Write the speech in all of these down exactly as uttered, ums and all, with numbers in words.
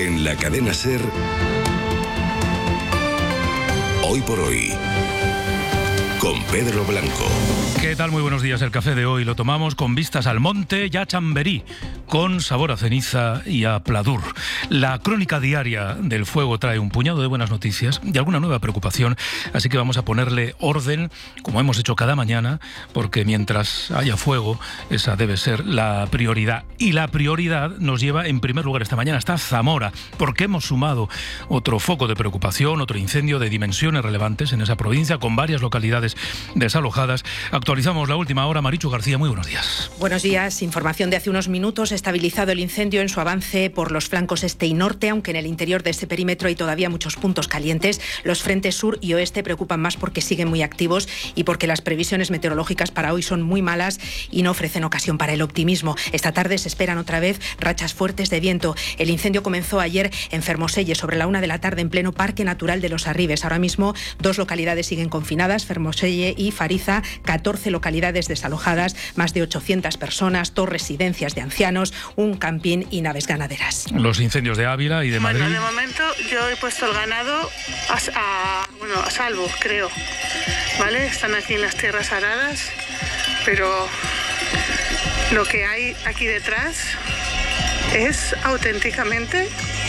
En la cadena SER, Hoy por Hoy, con Pedro Blanco. ¿Qué tal? Muy buenos días. El café de hoy lo tomamos con vistas al monte y a Chamberí, con sabor a ceniza y a pladur. La crónica diaria del fuego trae un puñado de buenas noticias y alguna nueva preocupación, así que vamos a ponerle orden, como hemos hecho cada mañana, porque mientras haya fuego, esa debe ser la prioridad. Y la prioridad nos lleva, en primer lugar, esta mañana hasta Zamora, porque hemos sumado otro foco de preocupación, otro incendio de dimensiones relevantes en esa provincia, con varias localidades desalojadas. Actualizamos la última hora. Marichu García, muy buenos días. Buenos días. Información de hace unos minutos. Estabilizado el incendio en su avance por los flancos este y norte, aunque en el interior de ese perímetro hay todavía muchos puntos calientes. Los frentes sur y oeste preocupan más porque siguen muy activos y porque las previsiones meteorológicas para hoy son muy malas y no ofrecen ocasión para el optimismo. Esta tarde se esperan otra vez rachas fuertes de viento. El incendio comenzó ayer en Fermoselle, sobre la una de la tarde, en pleno Parque Natural de los Arribes. Ahora mismo dos localidades siguen confinadas, Fermoselle y Fariza, catorce localidades desalojadas, más de ochocientas personas, dos residencias de ancianos, un camping y naves ganaderas. Los incendios de Ávila y de Madrid. Bueno, de momento yo he puesto el ganado a, a, bueno, a salvo, creo. ¿Vale? Están aquí en las tierras aradas, pero lo que hay aquí detrás es auténticamente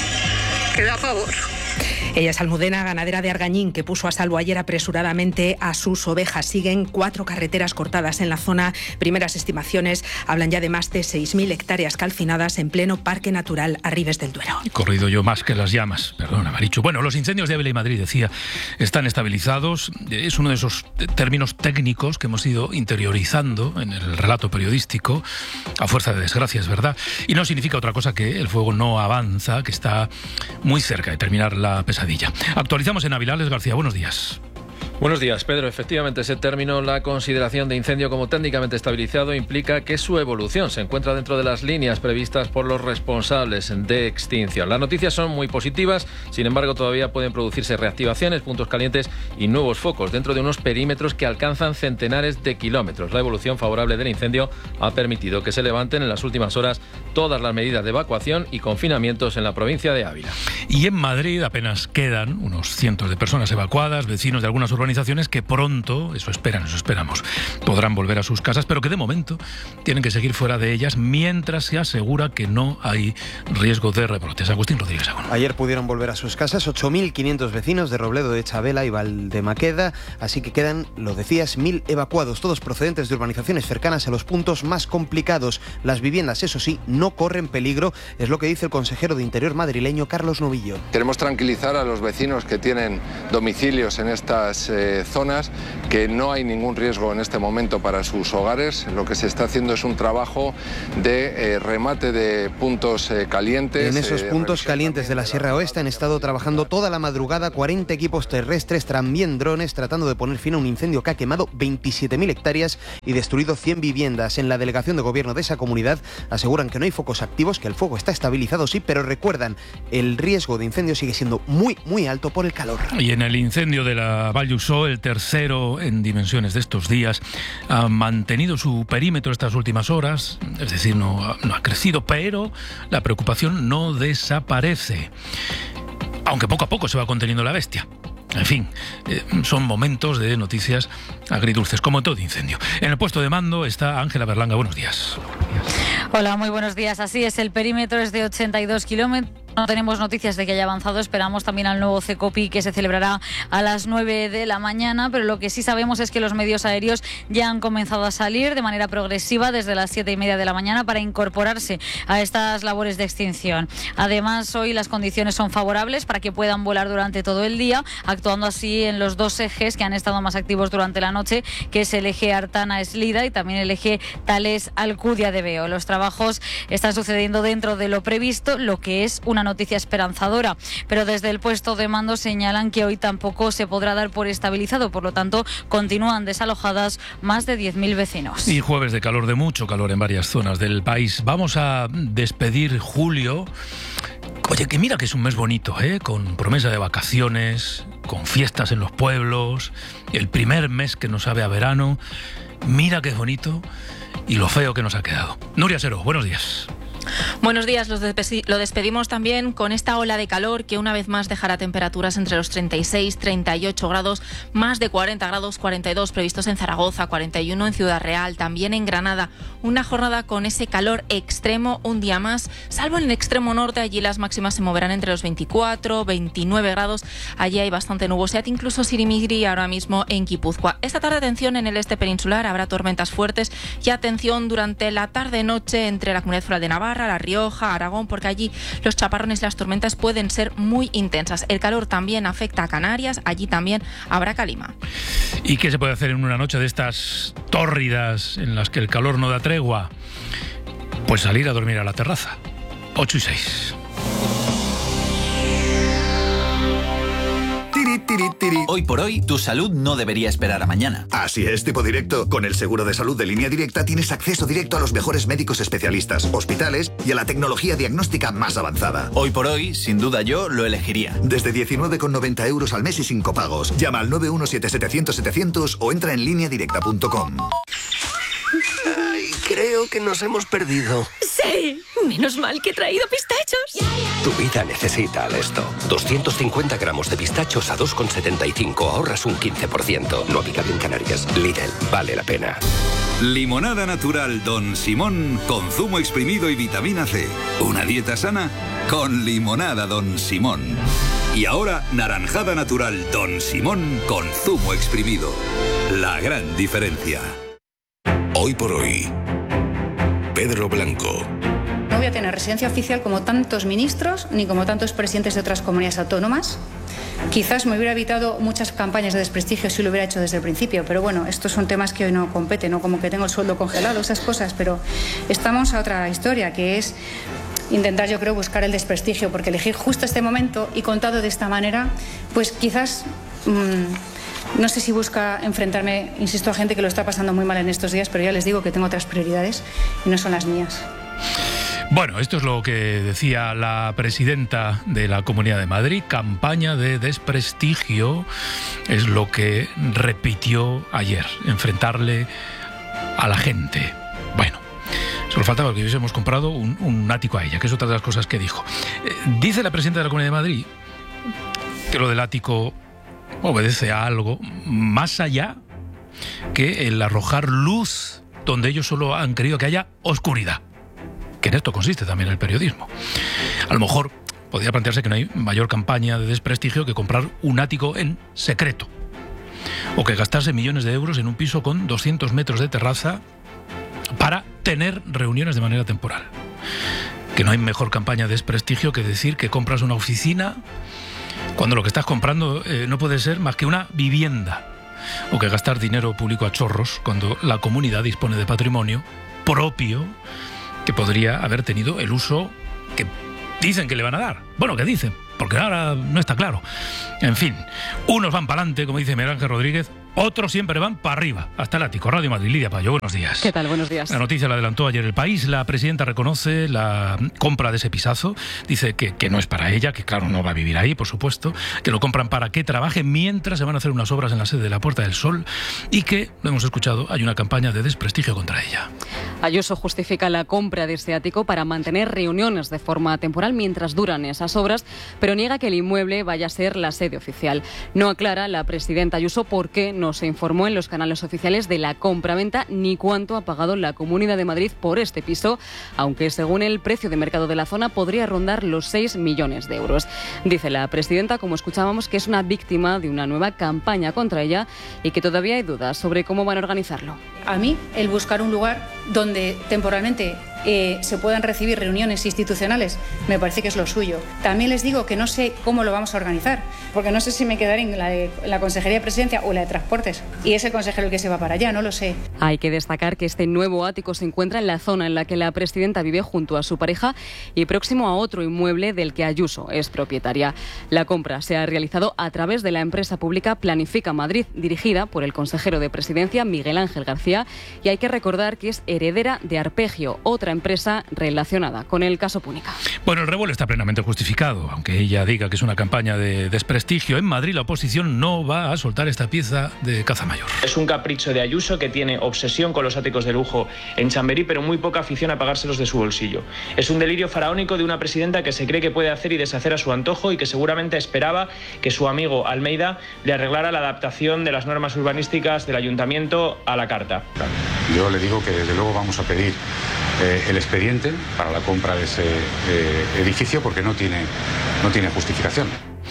que da pavor. Ella es Almudena, ganadera de Argañín, que puso a salvo ayer apresuradamente a sus ovejas. Siguen cuatro carreteras cortadas en la zona. Primeras estimaciones hablan ya de más de seis mil hectáreas calcinadas en pleno Parque Natural Arribes del Duero. He corrido yo más que las llamas, perdona, Marichu. Bueno, los incendios de Ávila y Madrid, decía, están estabilizados. Es uno de esos términos técnicos que hemos ido interiorizando en el relato periodístico, a fuerza de desgracias, ¿verdad? Y no significa otra cosa que el fuego no avanza, que está muy cerca de terminar la pesadilla. Actualizamos en Ávila. Alex García, buenos días. Buenos días, Pedro. Efectivamente, ese término, la consideración de incendio como técnicamente estabilizado, implica que su evolución se encuentra dentro de las líneas previstas por los responsables de extinción. Las noticias son muy positivas, sin embargo, todavía pueden producirse reactivaciones, puntos calientes y nuevos focos dentro de unos perímetros que alcanzan centenares de kilómetros. La evolución favorable del incendio ha permitido que se levanten en las últimas horas todas las medidas de evacuación y confinamientos en la provincia de Ávila. Y en Madrid apenas quedan unos cientos de personas evacuadas, vecinos de algunas urbanizaciones que pronto, eso esperan, eso esperamos, podrán volver a sus casas, pero que de momento tienen que seguir fuera de ellas mientras se asegura que no hay riesgo de rebrotes. Agustín Rodríguez Agón. Ayer pudieron volver a sus casas ocho mil quinientos vecinos de Robledo de Chavela y Valdemaqueda, así que quedan, lo decías, mil evacuados, todos procedentes de urbanizaciones cercanas a los puntos más complicados. Las viviendas, eso sí, no corren peligro, es lo que dice el consejero de Interior madrileño, Carlos Novillo. Queremos tranquilizar a los vecinos que tienen domicilios en estas eh, zonas, que no hay ningún riesgo en este momento para sus hogares. Lo que se está haciendo es un trabajo de eh, remate de puntos eh, calientes. En esos eh, puntos calientes de la Sierra Oeste han estado trabajando toda la madrugada cuarenta equipos terrestres, también drones, tratando de poner fin a un incendio que ha quemado veintisiete mil hectáreas y destruido cien viviendas. En la delegación de gobierno de esa comunidad aseguran que no hay focos activos, que el fuego está estabilizado, sí, pero recuerdan, el riesgo de incendio sigue siendo muy, muy alto por el calor. Y en el incendio de la Vall d'Uixó, el tercero en dimensiones de estos días, ha mantenido su perímetro estas últimas horas, es decir, no, no ha crecido, pero la preocupación no desaparece, aunque poco a poco se va conteniendo la bestia. En fin, eh, son momentos de noticias agridulces, como todo incendio. En el puesto de mando está Ángela Berlanga. Buenos días. Hola, muy buenos días. Así es, el perímetro es de ochenta y dos kilómetros. No tenemos noticias de que haya avanzado. Esperamos también al nuevo CECOPI, que se celebrará a las nueve de la mañana, pero lo que sí sabemos es que los medios aéreos ya han comenzado a salir de manera progresiva desde las siete y media de la mañana para incorporarse a estas labores de extinción. Además, hoy las condiciones son favorables para que puedan volar durante todo el día, actuando así en los dos ejes que han estado más activos durante la noche, que es el eje Artana-Eslida y también el eje Tales-Alcudia de Veo. Los trabajos están sucediendo dentro de lo previsto, lo que es una noticia esperanzadora, pero desde el puesto de mando señalan que hoy tampoco se podrá dar por estabilizado, por lo tanto continúan desalojadas más de diez mil vecinos. Y jueves de calor, de mucho calor en varias zonas del país. Vamos a despedir julio. Oye, que mira que es un mes bonito, ¿eh? Con promesa de vacaciones, con fiestas en los pueblos, el primer mes que nos sabe a verano. Mira que es bonito y lo feo que nos ha quedado. Nuria Seró, buenos días. Buenos días, lo despedimos también con esta ola de calor que una vez más dejará temperaturas entre los treinta y seis, treinta y ocho grados, más de cuarenta grados, cuarenta y dos previstos en Zaragoza, cuarenta y uno en Ciudad Real, también en Granada. Una jornada con ese calor extremo un día más, salvo en el extremo norte, allí las máximas se moverán entre los veinticuatro, veintinueve grados, allí hay bastante nubosidad, incluso sirimigri ahora mismo en Guipúzcoa. Esta tarde atención en el este peninsular, habrá tormentas fuertes y atención durante la tarde-noche entre la Comunidad Foral de Navarra, La Rioja, Aragón, porque allí los chaparrones y las tormentas pueden ser muy intensas. El calor también afecta a Canarias, allí también habrá calima. ¿Y qué se puede hacer en una noche de estas tórridas en las que el calor no da tregua? Pues salir a dormir a la terraza. ocho y seis. Hoy por hoy, tu salud no debería esperar a mañana. Así es, tipo directo. Con el seguro de salud de Línea Directa tienes acceso directo a los mejores médicos especialistas, hospitales y a la tecnología diagnóstica más avanzada. Hoy por hoy, sin duda yo lo elegiría. Desde diecinueve con noventa euros al mes y sin copagos. Llama al nueve uno siete setecientos setecientos o entra en línea directa punto com. Ay, creo que nos hemos perdido. Sí, menos mal que he traído pistachos. Tu vida necesita Alesto. doscientos cincuenta gramos de pistachos a dos con setenta y cinco. Ahorras un quince por ciento. No aplicable en Canarias. Lidl, vale la pena. Limonada natural Don Simón con zumo exprimido y vitamina C. Una dieta sana con limonada Don Simón. Y ahora naranjada natural Don Simón con zumo exprimido. La gran diferencia. Hoy por hoy, Pedro Blanco. No voy a tener residencia oficial como tantos ministros ni como tantos presidentes de otras comunidades autónomas. Quizás me hubiera evitado muchas campañas de desprestigio si lo hubiera hecho desde el principio, pero bueno, estos son temas que hoy no competen, no como que tengo el sueldo congelado, esas cosas, pero estamos a otra historia, que es intentar, yo creo, buscar el desprestigio, porque elegir justo este momento y contado de esta manera, pues quizás... Mmm, no sé si busca enfrentarme, insisto, a gente que lo está pasando muy mal en estos días, pero ya les digo que tengo otras prioridades y no son las mías. Bueno, esto es lo que decía la presidenta de la Comunidad de Madrid. Campaña de desprestigio es lo que repitió ayer, enfrentarle a la gente. Bueno, solo faltaba que hubiésemos comprado un, un ático a ella, que es otra de las cosas que dijo. Eh, dice la presidenta de la Comunidad de Madrid que lo del ático obedece a algo más allá que el arrojar luz donde ellos solo han querido que haya oscuridad. Que en esto consiste también el periodismo. A lo mejor podría plantearse que no hay mayor campaña de desprestigio que comprar un ático en secreto. O que gastarse millones de euros en un piso con doscientos metros de terraza para tener reuniones de manera temporal. Que no hay mejor campaña de desprestigio que decir que compras una oficina cuando lo que estás comprando eh, no puede ser más que una vivienda. O que gastar dinero público a chorros cuando la comunidad dispone de patrimonio propio que podría haber tenido el uso que dicen que le van a dar. Bueno, que dicen, porque ahora no está claro. En fin, unos van para adelante, como dice Miguel Ángel Rodríguez, otros siempre van para arriba, hasta el ático. Radio Madrid, Lidia Payo, buenos días. ¿Qué tal? Buenos días. La noticia la adelantó ayer El País. La presidenta reconoce la compra de ese pisazo. Dice que, que no es para ella, que claro, no va a vivir ahí, por supuesto, que lo compran para que trabaje mientras se van a hacer unas obras en la sede de la Puerta del Sol y que, lo hemos escuchado, hay una campaña de desprestigio contra ella. Ayuso justifica la compra de este ático para mantener reuniones de forma temporal mientras duran esas obras, pero niega que el inmueble vaya a ser la sede oficial. No aclara la presidenta Ayuso por qué no se informó en los canales oficiales de la compraventa ni cuánto ha pagado la Comunidad de Madrid por este piso, aunque según el precio de mercado de la zona podría rondar los seis millones de euros. Dice la presidenta, como escuchábamos, que es una víctima de una nueva campaña contra ella y que todavía hay dudas sobre cómo van a organizarlo. A mí, el buscar un lugar donde temporalmente eh, se puedan recibir reuniones institucionales me parece que es lo suyo. También les digo que no sé cómo lo vamos a organizar, porque no sé si me quedaré en la, de, en la Consejería de Presidencia o la de Transportes, y es el consejero el que se va para allá, no lo sé. Hay que destacar que este nuevo ático se encuentra en la zona en la que la presidenta vive junto a su pareja y próximo a otro inmueble del que Ayuso es propietaria. La compra se ha realizado a través de la empresa pública Planifica Madrid, dirigida por el consejero de Presidencia Miguel Ángel García, y hay que recordar que es heredera de Arpegio, otra empresa relacionada con el caso Púnica. Bueno, el revuelo está plenamente justificado, aunque ella diga que es una campaña de desprestigio. En Madrid la oposición no va a soltar esta pieza de caza mayor. Es un capricho de Ayuso, que tiene obsesión con los áticos de lujo en Chamberí, pero muy poca afición a pagárselos de su bolsillo. Es un delirio faraónico de una presidenta que se cree que puede hacer y deshacer a su antojo y que seguramente esperaba que su amigo Almeida le arreglara la adaptación de las normas urbanísticas del ayuntamiento a la carta. Yo le digo que desde luego vamos a pedir eh, el expediente para la compra de ese eh, edificio porque no tiene, no tiene justificación.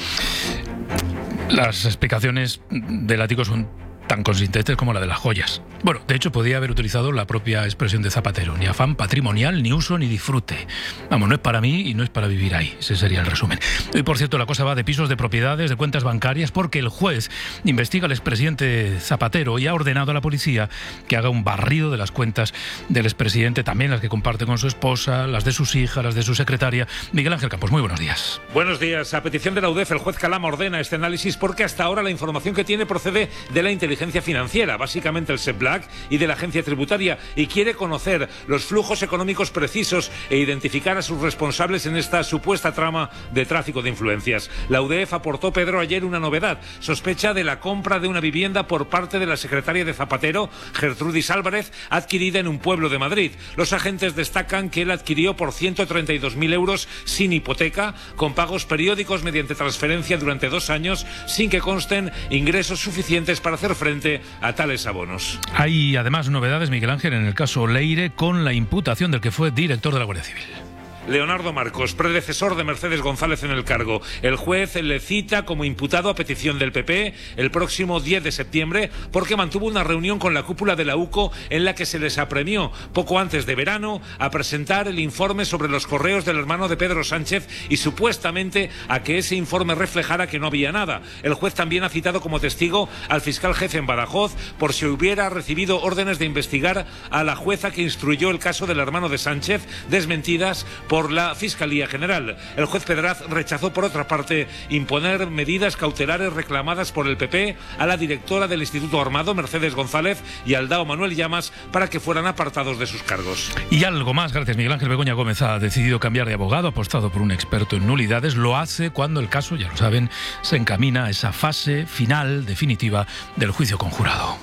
Las explicaciones del ático son tan consistentes como la de las joyas. Bueno, de hecho podía haber utilizado la propia expresión de Zapatero: ni afán patrimonial, ni uso, ni disfrute. Vamos, no es para mí y no es para vivir ahí. Ese sería el resumen. Y por cierto, la cosa va de pisos, de propiedades, de cuentas bancarias, porque el juez investiga al expresidente Zapatero y ha ordenado a la policía que haga un barrido de las cuentas del expresidente, también las que comparte con su esposa, las de sus hijas, las de su secretaria. Miguel Ángel Campos, muy buenos días. Buenos días. A petición de la U D E F, el juez Calama ordena este análisis porque hasta ahora la información que tiene procede de la inteligencia financiera, básicamente el SEPLAC y de la agencia tributaria, y quiere conocer los flujos económicos precisos e identificar a sus responsables en esta supuesta trama de tráfico de influencias. La U D E F aportó, Pedro, ayer una novedad: sospecha de la compra de una vivienda por parte de la secretaria de Zapatero, Gertrudis Álvarez, adquirida en un pueblo de Madrid. Los agentes destacan que él adquirió por ciento treinta y dos mil euros sin hipoteca, con pagos periódicos mediante transferencia durante dos años, sin que consten ingresos suficientes para hacer frente a tales abonos. Hay además novedades, Miguel Ángel, en el caso Leire, con la imputación del que fue director de la Guardia Civil. Leonardo Marcos, predecesor de Mercedes González en el cargo. El juez le cita como imputado a petición del P P el próximo diez de septiembre porque mantuvo una reunión con la cúpula de la U C O en la que se les apremió poco antes de verano a presentar el informe sobre los correos del hermano de Pedro Sánchez y supuestamente a que ese informe reflejara que no había nada. El juez también ha citado como testigo al fiscal jefe en Badajoz por si hubiera recibido órdenes de investigar a la jueza que instruyó el caso del hermano de Sánchez, desmentidas por la Fiscalía General. El juez Pedraz rechazó, por otra parte, imponer medidas cautelares reclamadas por el P P a la directora del Instituto Armado, Mercedes González, y al D A O, Manuel Llamas, para que fueran apartados de sus cargos. Y algo más, gracias. Miguel Ángel Begoña Gómez ha decidido cambiar de abogado, ha apostado por un experto en nulidades. Lo hace cuando el caso, ya lo saben, se encamina a esa fase final, definitiva, del juicio conjurado.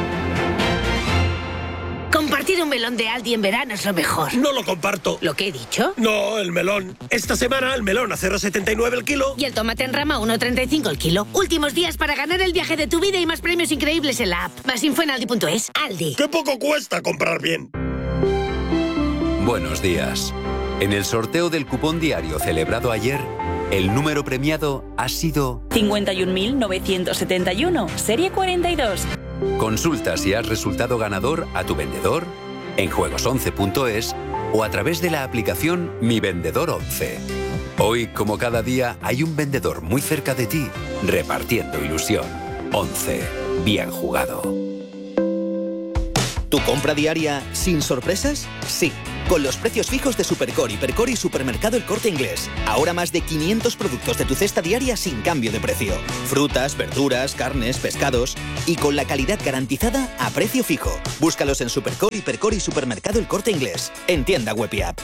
Compartir un melón de Aldi en verano es lo mejor. No lo comparto. ¿Lo que he dicho? No, el melón. Esta semana el melón a cero coma setenta y nueve el kilo. Y el tomate en rama a uno coma treinta y cinco el kilo. Últimos días para ganar el viaje de tu vida y más premios increíbles en la app. Más info en aldi punto es. Aldi. ¡Qué poco cuesta comprar bien! Buenos días. En el sorteo del cupón diario celebrado ayer, el número premiado ha sido cincuenta y un mil novecientos setenta y uno, serie cuarenta y dos. Consulta si has resultado ganador a tu vendedor, en juegos once punto es o a través de la aplicación Mi Vendedor once. Hoy, como cada día, hay un vendedor muy cerca de ti, repartiendo ilusión. once. Bien jugado. ¿Tu compra diaria sin sorpresas? Sí, con los precios fijos de Supercore, Hipercore y Supermercado El Corte Inglés. Ahora más de quinientos productos de tu cesta diaria sin cambio de precio. Frutas, verduras, carnes, pescados y con la calidad garantizada a precio fijo. Búscalos en Supercore, Hipercore y Supermercado El Corte Inglés. En tienda web y app.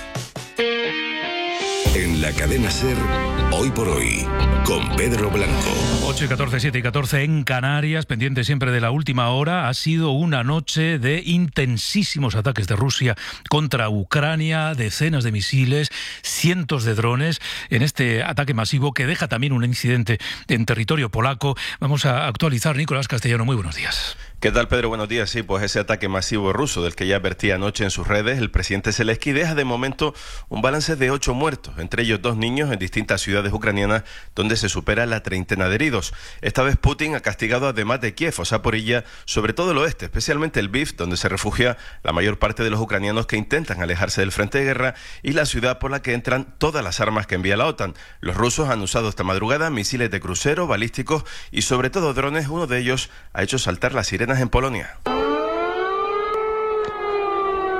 En la cadena SER, Hoy por Hoy, con Pedro Blanco. ocho y catorce, siete y catorce en Canarias, pendiente siempre de la última hora. Ha sido una noche de intensísimos ataques de Rusia contra Ucrania, decenas de misiles, cientos de drones en este ataque masivo que deja también un incidente en territorio polaco. Vamos a actualizar. Nicolás Castellano, muy buenos días. ¿Qué tal, Pedro? Buenos días. Sí, pues ese ataque masivo ruso del que ya advertía anoche en sus redes, el presidente Zelensky deja de momento un balance de ocho muertos, entre ellos dos niños en distintas ciudades ucranianas, donde se supera la treintena de heridos. Esta vez Putin ha castigado además de Kiev o Zaporilla, sobre todo el oeste, especialmente el Lviv, donde se refugia la mayor parte de los ucranianos que intentan alejarse del frente de guerra, y la ciudad por la que entran todas las armas que envía la OTAN. Los rusos han usado esta madrugada misiles de crucero, balísticos y sobre todo drones. Uno de ellos ha hecho saltar las sirenas en Polonia.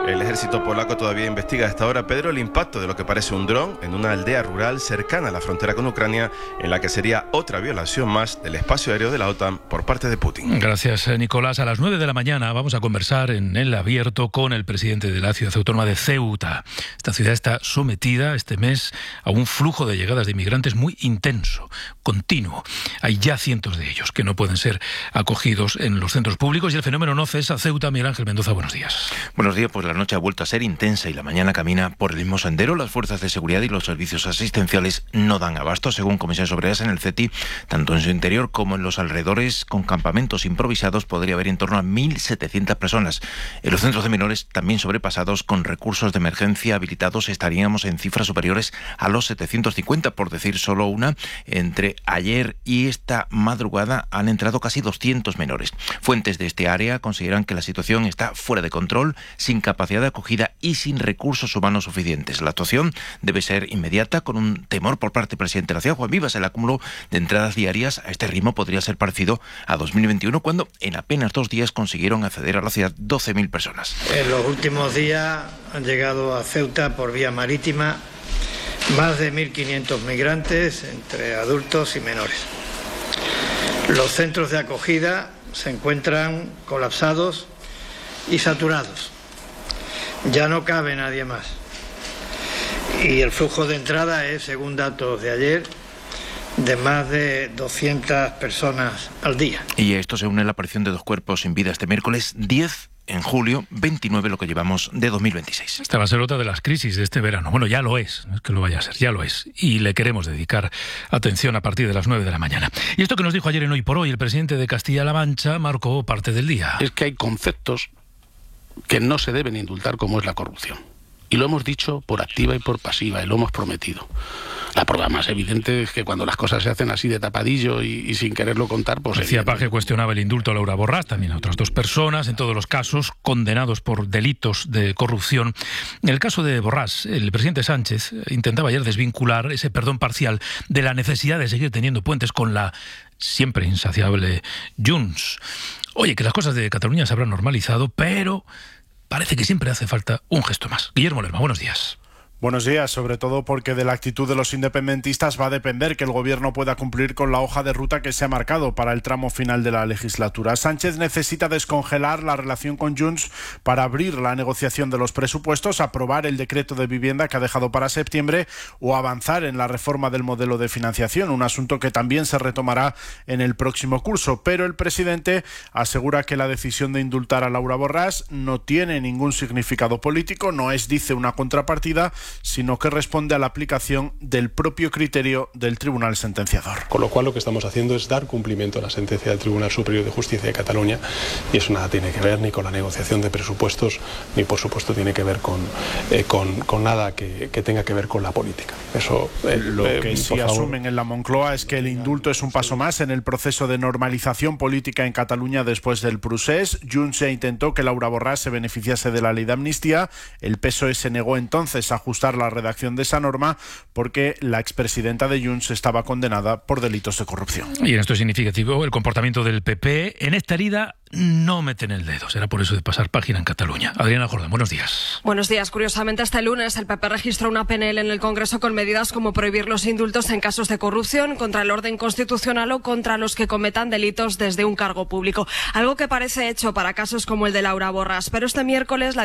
El ejército polaco todavía investiga a esta hora, Pedro, el impacto de lo que parece un dron en una aldea rural cercana a la frontera con Ucrania, en la que sería otra violación más del espacio aéreo de la OTAN por parte de Putin. Gracias, Nicolás. A las nueve de la mañana vamos a conversar en El Abierto con el presidente de la ciudad autónoma de Ceuta. Esta ciudad está sometida este mes a un flujo de llegadas de inmigrantes muy intenso, continuo. Hay ya cientos de ellos que no pueden ser acogidos en los centros públicos y el fenómeno no cesa. Ceuta, Miguel Ángel Mendoza, buenos días. Buenos días, pues la noche ha vuelto a ser intensa y la mañana camina por el mismo sendero. Las fuerzas de seguridad y los servicios asistenciales no dan abasto, según comisiones obreras en el C E T I. Tanto en su interior como en los alrededores, con campamentos improvisados, podría haber en torno a mil setecientas personas. En los centros de menores, también sobrepasados, con recursos de emergencia habilitados, estaríamos en cifras superiores a los setecientos cincuenta, por decir solo una. Entre ayer y esta madrugada han entrado casi doscientos menores. Fuentes de este área consideran que la situación está fuera de control, sin capacidad de acogida y sin recursos humanos suficientes. La actuación debe ser inmediata, con un temor por parte del presidente de la ciudad, Juan Vivas. El acúmulo de entradas diarias a este ritmo podría ser parecido a dos mil veintiuno, cuando en apenas dos días consiguieron acceder a la ciudad doce mil personas. En los últimos días han llegado a Ceuta por vía marítima más de mil quinientos migrantes, entre adultos y menores. Los centros de acogida se encuentran colapsados y saturados. Ya no cabe nadie más. Y el flujo de entrada es, según datos de ayer, de más de doscientas personas al día. Y a esto se une la aparición de dos cuerpos sin vida este miércoles, diez en julio, veintinueve lo que llevamos de dos mil veintiséis. Esta va a ser otra de las crisis de este verano. Bueno, ya lo es, no es que lo vaya a ser, ya lo es. Y le queremos dedicar atención a partir de las nueve de la mañana. Y esto que nos dijo ayer en Hoy por Hoy el presidente de Castilla-La Mancha marcó parte del día. Es que hay conceptos que no se deben indultar, como es la corrupción. Y lo hemos dicho por activa y por pasiva, y lo hemos prometido. La prueba más evidente es que cuando las cosas se hacen así de tapadillo y, y sin quererlo contar, pues... García Paje cuestionaba el indulto a Laura Borràs, también a otras dos personas, en todos los casos condenados por delitos de corrupción. En el caso de Borràs, el presidente Sánchez intentaba ayer desvincular ese perdón parcial de la necesidad de seguir teniendo puentes con la siempre insaciable Junts. Oye, que las cosas de Cataluña se habrán normalizado, pero parece que siempre hace falta un gesto más. Guillermo Lerma, buenos días. Buenos días, sobre todo porque de la actitud de los independentistas va a depender que el gobierno pueda cumplir con la hoja de ruta que se ha marcado para el tramo final de la legislatura. Sánchez necesita descongelar la relación con Junts para abrir la negociación de los presupuestos, aprobar el decreto de vivienda que ha dejado para septiembre o avanzar en la reforma del modelo de financiación, un asunto que también se retomará en el próximo curso. Pero el presidente asegura que la decisión de indultar a Laura Borràs no tiene ningún significado político, no es, dice, una contrapartida, sino que responde a la aplicación del propio criterio del Tribunal Sentenciador. Con lo cual lo que estamos haciendo es dar cumplimiento a la sentencia del Tribunal Superior de Justicia de Cataluña, y eso nada tiene que ver ni con la negociación de presupuestos, ni por supuesto tiene que ver con, eh, con, con nada que, que tenga que ver con la política. Eso, eh, lo que eh, sí asumen en la Moncloa es que el indulto es un paso más en el proceso de normalización política en Cataluña después del procés. Junts ya intentó que Laura Borràs se beneficiase de la ley de amnistía. El P S O E se negó entonces a ajustar la redacción de esa norma porque la expresidenta de Junts estaba condenada por delitos de corrupción. Y en esto es significativo el comportamiento del P P. En esta herida no meten el dedo. Será por eso de pasar página en Cataluña. Adriana Jordán, buenos días. Buenos días. Curiosamente, este lunes el P P registró una P N L en el Congreso con medidas como prohibir los indultos en casos de corrupción, contra el orden constitucional o contra los que cometan delitos desde un cargo público. Algo que parece hecho para casos como el de Laura Borràs. Pero este miércoles la